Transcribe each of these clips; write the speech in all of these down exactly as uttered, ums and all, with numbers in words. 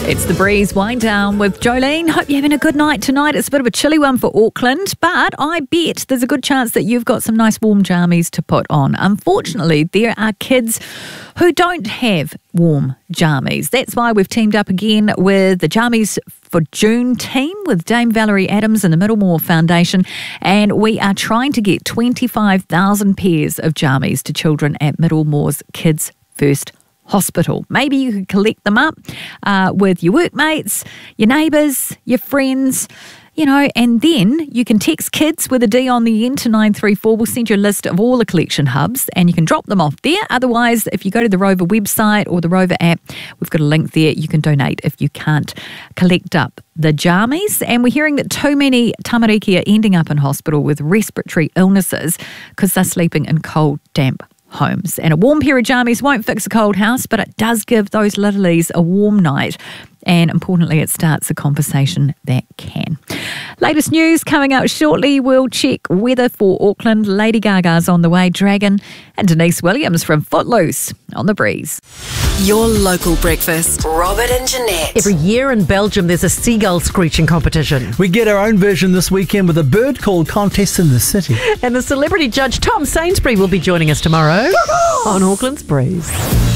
It's the Breeze Wind Down with Jolene. Hope you're having a good night tonight. It's a bit of a chilly one for Auckland, but I bet there's a good chance that you've got some nice warm jammies to put on. Unfortunately, there are kids who don't have warm jammies. That's why we've teamed up again with the Jammies for June team with Dame Valerie Adams and the Middlemore Foundation, and we are trying to get twenty-five thousand pairs of jammies to children at Middlemore's Kids First Hospital. Maybe you could collect them up uh, with your workmates, your neighbours, your friends, you know, and then you can text kids with a D on the end to nine three four. We'll send you a list of all the collection hubs and you can drop them off there. Otherwise, if you go to the Rover website or the Rover app, we've got a link there. You can donate if you can't collect up the jammies. And we're hearing that too many tamariki are ending up in hospital with respiratory illnesses because they're sleeping in cold, damp homes. And a warm pair of jammies won't fix a cold house, but it does give those littlies a warm night. And importantly, it starts a conversation that can. Latest news coming up shortly. We'll check weather for Auckland. Lady Gaga's on the way, Dragon, and Denise Williams from Footloose on the Breeze. Your local breakfast. Robert and Jeanette. Every year in Belgium, there's a seagull screeching competition. We get our own version this weekend with a bird call contest in the city. And the celebrity judge Tom Sainsbury will be joining us tomorrow on Auckland's Breeze.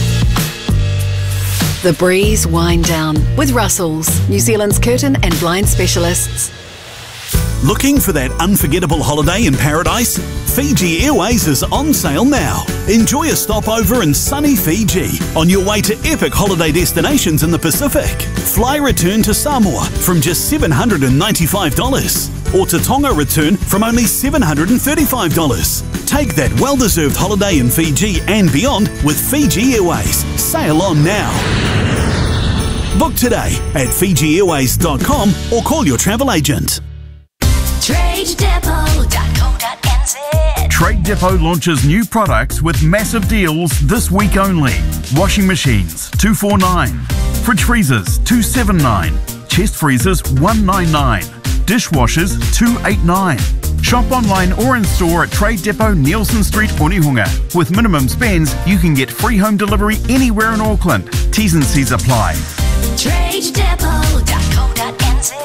The Breeze Wind Down with Russell's, New Zealand's curtain and blind specialists. Looking for that unforgettable holiday in paradise? Fiji Airways is on sale now. Enjoy a stopover in sunny Fiji on your way to epic holiday destinations in the Pacific. Fly return to Samoa from just seven hundred ninety-five dollars or to Tonga return from only seven hundred thirty-five dollars. Take that well-deserved holiday in Fiji and beyond with Fiji Airways. Sail on now. Book today at fiji airways dot com or call your travel agent. trade depot dot co dot n z. Trade Depot launches new products with massive deals this week only. Washing machines, two forty-nine. Fridge freezers, two seventy-nine. Chest freezers, one ninety-nine. Dishwashers, two eighty-nine. Shop online or in store at Trade Depot, Nielsen Street, Onehunga. With minimum spends, you can get free home delivery anywhere in Auckland. T's and C's apply. trade depot dot co dot n z.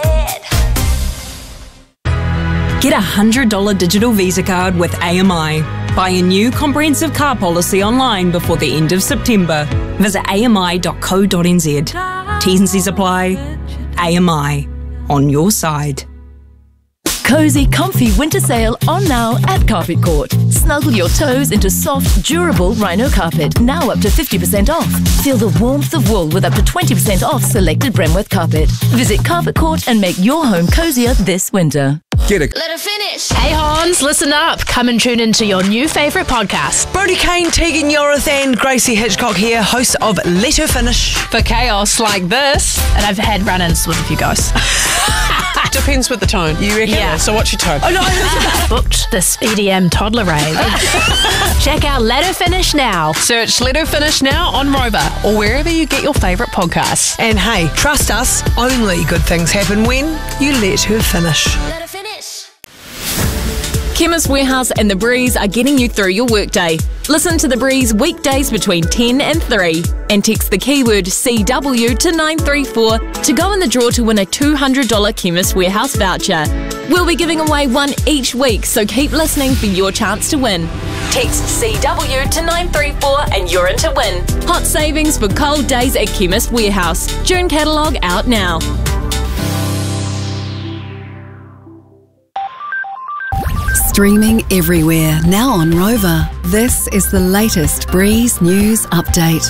Get a one hundred dollars digital Visa card with A M I. Buy a new comprehensive car policy online before the end of September. Visit a m i dot co dot n z. T's and C's apply. A M I. On your side. Cozy, comfy winter sale on now at Carpet Court. Snuggle your toes into soft, durable rhino carpet, now up to fifty percent off. Feel the warmth of wool with up to twenty percent off selected Bremworth carpet. Visit Carpet Court and make your home cozier this winter. Get it. Let her finish. Hey Hans, listen up. Come and tune into your new favourite podcast. Brodie Kane, Tegan Yorathan, Gracie Hitchcock here, hosts of Let Her Finish. For chaos like this. And I've had run-ins with a few guys. Depends with the tone. You reckon? Yeah. So what's your tone? Oh no, booked this E D M toddler rave. Check out Let Her Finish now. Search Let Her Finish now on Rover or wherever you get your favourite podcasts. And hey, trust us, only good things happen when you let her finish. Let her finish. Chemist Warehouse and The Breeze are getting you through your workday. Listen to The Breeze weekdays between ten and three and text the keyword C W to nine three four to go in the draw to win a two hundred dollars Chemist Warehouse voucher. We'll be giving away one each week, so keep listening for your chance to win. Text C W to nine three four and you're in to win. Hot savings for cold days at Chemist Warehouse. June catalogue out now. Streaming everywhere, now on Rover. This is the latest Breeze News Update.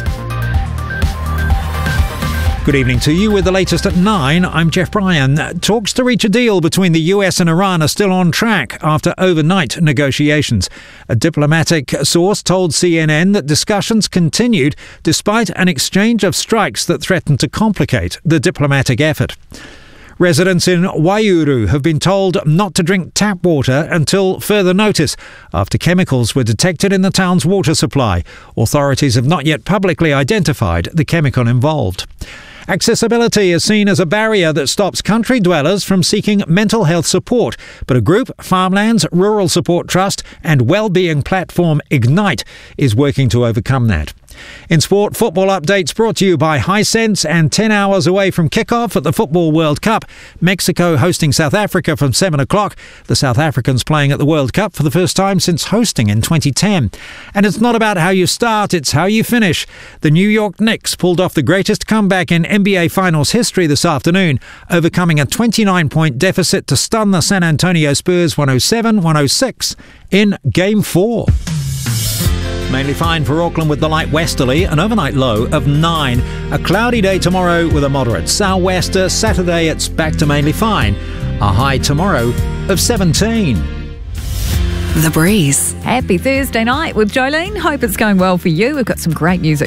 Good evening to you. With the latest at nine, I'm Jeff Bryan. Talks to reach a deal between the U S and Iran are still on track after overnight negotiations. A diplomatic source told C N N that discussions continued despite an exchange of strikes that threatened to complicate the diplomatic effort. Residents in Waihuru have been told not to drink tap water until further notice after chemicals were detected in the town's water supply. Authorities have not yet publicly identified the chemical involved. Accessibility is seen as a barrier that stops country dwellers from seeking mental health support, but a group, Farmlands Rural Support Trust and wellbeing platform Ignite, is working to overcome that. In sport, football updates brought to you by Hisense, and ten hours away from kickoff at the Football World Cup. Mexico hosting South Africa from seven o'clock. The South Africans playing at the World Cup for the first time since hosting in twenty ten. And it's not about how you start, it's how you finish. The New York Knicks pulled off the greatest comeback in N B A Finals history this afternoon, overcoming a twenty-nine point deficit to stun the San Antonio Spurs one oh seven one oh six in Game four. Mainly fine for Auckland with the light westerly, an overnight low of nine. A cloudy day tomorrow with a moderate sou'wester. Saturday it's back to mainly fine. A high tomorrow of seventeen. The Breeze. Happy Thursday night with Jolene. Hope it's going well for you. We've got some great music